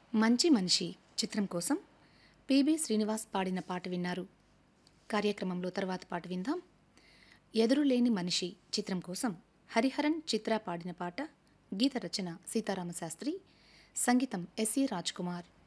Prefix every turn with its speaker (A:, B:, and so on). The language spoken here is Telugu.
A: మంచి మనిషి చిత్రం కోసం పిబి శ్రీనివాస్ పాడిన పాట విన్నారు. కార్యక్రమంలో తర్వాత పాట విందాం. ఎదురులేని మనిషి చిత్రం కోసం హరిహరన్ చిత్ర పాడిన పాట. గీత రచన సీతారామశాస్త్రి, సంగీతం ఎస్సి రాజ్ కుమార్.